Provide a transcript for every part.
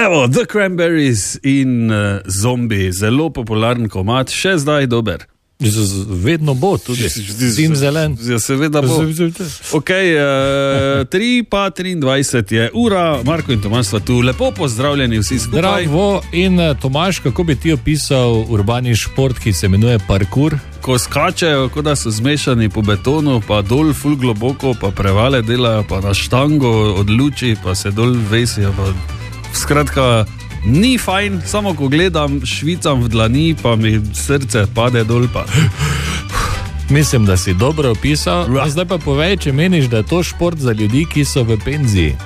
Evo, The Cranberries in Zombie, zelo popularen komad, še zdaj dober. Vedno bo tudi, zim zelen. Ja, seveda bo. Ok, 3:23 je ura, Marko in Tomaž sta tu, lepo pozdravljeni vsi skupaj. Bravo, in Tomaž, kako bi ti opisal urbani šport, ki se imenuje parkour? Ko skačejo, kot da so zmešani po betonu, pa dol ful globoko, pa prevale delajo, pa na štango od luči, pa se dol vesijo, pa skratka... Ni fajn, samo ko gledam, švicam v dlani, pa mi srce pade dol pa. Mislim, da si dobro opisal. Zdaj pa povej, če meniš, da je to šport za ljudi, ki so v penziji.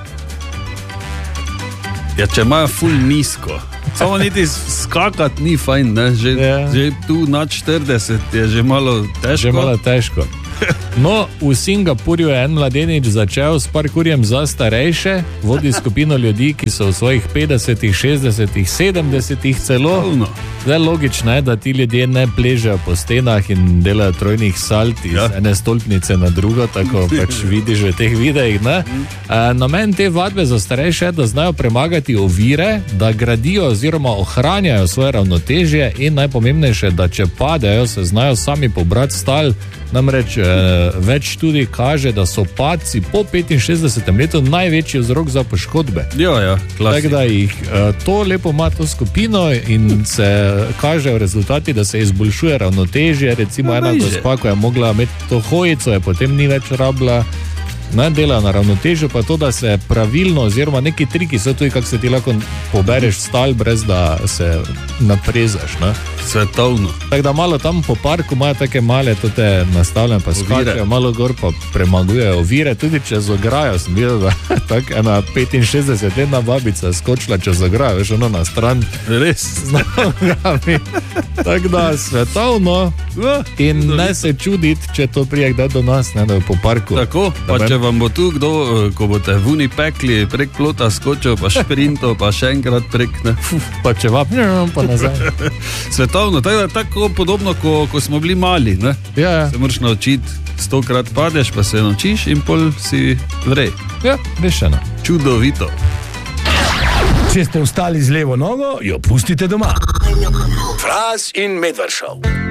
Ja, če imajo ful nizko. Samo niti skakati ni fajn, ne? Že tu nad 40 je že malo težko. No, v Singapurju je en mladenič začel s parkurjem za starejše, vodi skupino ljudi, ki so v svojih 50-ih, 60-ih, 70-ih celo. Zdaj logično je, da ti ljudje ne pležejo po stenah in delajo trojnih salt iz ene stolpnice na drugo, tako pač vidiš v teh videih, ne? Namen te vadbe za starejše je, da znajo premagati ovire, da gradijo oziroma ohranjajo svoje ravnotežje in najpomembnejše, da če padejo, se znajo sami pobrati s tal. Namreč več študij kaže, da so padci po 65. letu največji vzrok za poškodbe. Tako da jih to lepo ima to skupino in se kažejo rezultati, da se izboljšuje ravnotežje. Recimo ena gospa, ko je mogla imeti to hojico, je potem ni več rabila, ne, dela na ravnotežju, pa to, da se pravilno, oziroma neki triki so tudi, kako se ti lahko pobereš stal, brez da se naprezaš. Ne? Svetovno. Tako da malo tam po parku imajo take male tote nastavljene, pa skačejo malo gor, pa premagujejo ovire, tudi čez ograjo. Sem videl, da tak ena 65-letna babica skočila čez ograjo, veš, ono na stran. Res? Tako da svetovno in ne se čuditi, če to prije kdaj do nas, ne, da je po parku. Tako, pa če vam bo tu kdo, ko boste vuni pekli, prek plota skočil, pa šprinto, pa še enkrat prek, ne. Pa če pa nazaj. Svetovno, tako podobno, ko smo bili mali, ne. Se moraš naučiti, 100-krat padeš, pa se naučiš in pol si vrej. Ja, rešeno. Čudovito. Če ste vstali z levo nogo, jo pustite doma. Fras in Medvard Show.